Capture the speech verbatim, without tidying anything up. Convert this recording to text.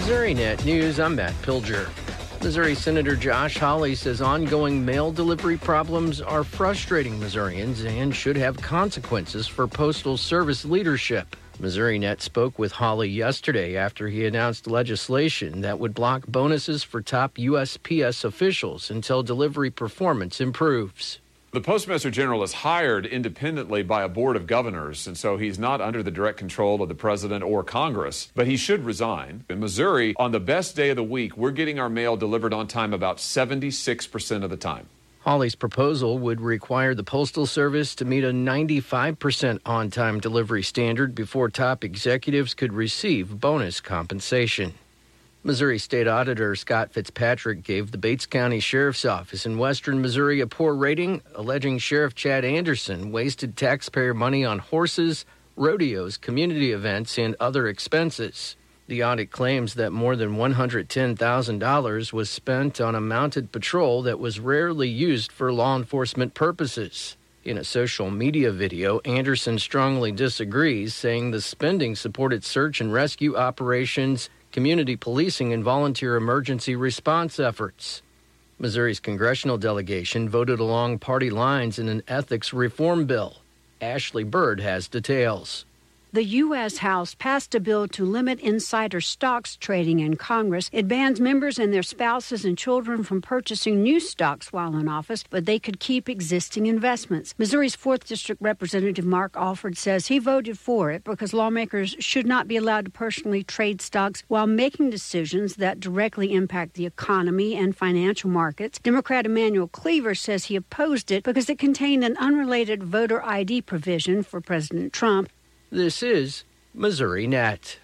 MissouriNet News, I'm Matt Pilger. Missouri Senator Josh Hawley says ongoing mail delivery problems are frustrating Missourians and should have consequences for Postal Service leadership. MissouriNet spoke with Hawley yesterday after he announced legislation that would block bonuses for top U S P S officials until delivery performance improves. The Postmaster General is hired independently by a board of governors, and so he's not under the direct control of the president or Congress, but he should resign. In Missouri, on the best day of the week, we're getting our mail delivered on time about seventy-six percent of the time. Hawley's proposal would require the Postal Service to meet a ninety-five percent on-time delivery standard before top executives could receive bonus compensation. Missouri State Auditor Scott Fitzpatrick gave the Bates County Sheriff's Office in western Missouri a poor rating, alleging Sheriff Chad Anderson wasted taxpayer money on horses, rodeos, community events, and other expenses. The audit claims that more than one hundred ten thousand dollars was spent on a mounted patrol that was rarely used for law enforcement purposes. In a social media video, Anderson strongly disagrees, saying the spending supported search and rescue operations, community policing, and volunteer emergency response efforts. Missouri's congressional delegation voted along party lines in an ethics reform bill. Ashley Bird has details. The U S. House passed a bill to limit insider stocks trading in Congress. It bans members and their spouses and children from purchasing new stocks while in office, but they could keep existing investments. Missouri's fourth District Representative Mark Alford says he voted for it because lawmakers should not be allowed to personally trade stocks while making decisions that directly impact the economy and financial markets. Democrat Emanuel Cleaver says he opposed it because it contained an unrelated voter I D provision for President Trump. This is MissouriNet.